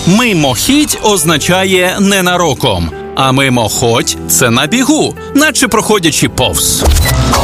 Мимохідь означає ненароком, а мимоходь – це на бігу, наче проходячи повз.